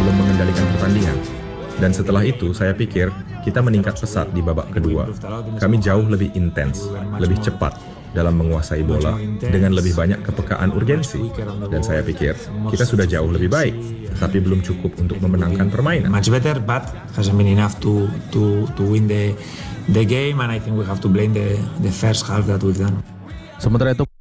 sebelum mengendalikan pertandingan. Dan setelah itu, saya pikir kita meningkat pesat di babak kedua. Kami jauh lebih intens, lebih cepat dalam menguasai bola, dengan lebih banyak kepekaan urgensi. Dan saya pikir kita sudah jauh lebih baik, tapi belum cukup untuk memenangkan permainan. Much better, but hasn't been enough to win the game, and I think we have to blame the first half that we've done. Sementara itu